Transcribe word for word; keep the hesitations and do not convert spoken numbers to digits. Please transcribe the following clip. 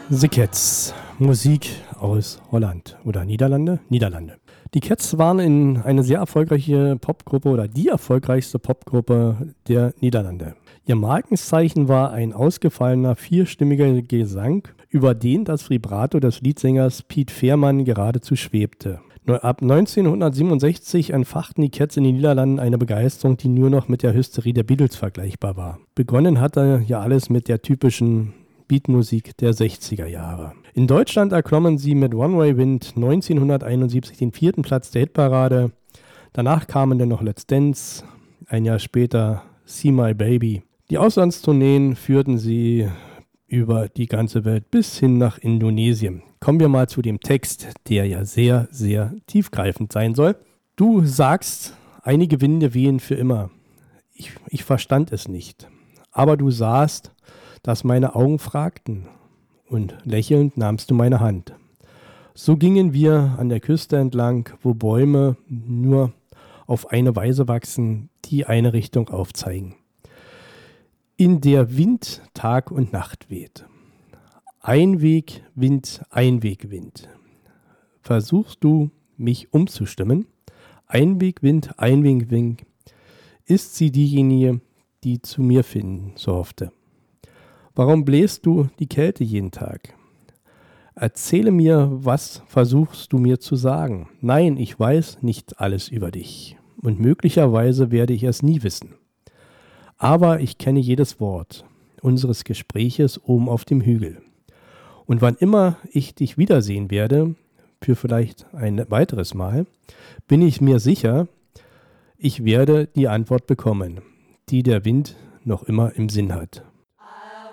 The Cats, Musik aus Holland oder Niederlande? Niederlande. Die Cats waren in eine sehr erfolgreiche Popgruppe oder die erfolgreichste Popgruppe der Niederlande. Ihr Markenzeichen war ein ausgefallener vierstimmiger Gesang, über den das Vibrato des Leadsängers Piet Veerman geradezu schwebte. Nur ab neunzehnhundertsiebenundsechzig entfachten die Cats in den Niederlanden eine Begeisterung, die nur noch mit der Hysterie der Beatles vergleichbar war. Begonnen hatte ja alles mit der typischen Beatmusik der sechziger Jahre. In Deutschland erklommen sie mit One Way Wind neunzehnhunderteinundsiebzig den vierten Platz der Hitparade. Danach kamen dann noch Let's Dance, ein Jahr später See My Baby. Die Auslandstourneen führten sie über die ganze Welt bis hin nach Indonesien. Kommen wir mal zu dem Text, der ja sehr, sehr tiefgreifend sein soll. Du sagst, einige Winde wehen für immer. Ich, ich verstand es nicht. Aber du sahst, dass meine Augen fragten, und lächelnd nahmst du meine Hand. So gingen wir an der Küste entlang, wo Bäume nur auf eine Weise wachsen, die eine Richtung aufzeigen, in der Wind Tag und Nacht weht. Einwegwind, Einwegwind. Versuchst du, mich umzustimmen? Einwegwind, Einwegwind. Ist sie diejenige, die zu mir finden, so hoffte. Warum bläst du die Kälte jeden Tag? Erzähle mir, was versuchst du mir zu sagen? Nein, ich weiß nicht alles über dich. Und möglicherweise werde ich es nie wissen. Aber ich kenne jedes Wort unseres Gespräches oben auf dem Hügel. Und wann immer ich dich wiedersehen werde, für vielleicht ein weiteres Mal, bin ich mir sicher, ich werde die Antwort bekommen, die der Wind noch immer im Sinn hat.